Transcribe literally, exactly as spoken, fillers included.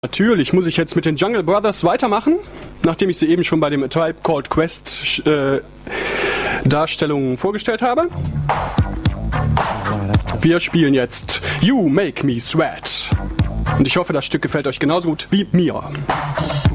Natürlich muss ich jetzt mit den Jungle Brothers weitermachen, nachdem ich sie eben schon bei dem A Tribe Called Quest äh, Darstellungen vorgestellt habe. Wir spielen jetzt You Make Me Sweat. Und ich hoffe, das Stück gefällt euch genauso gut wie mir.